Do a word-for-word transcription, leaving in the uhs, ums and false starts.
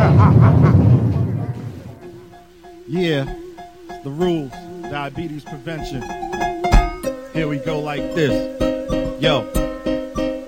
Yeah, it's the rules. Diabetes prevention. Here we go like this. Yo.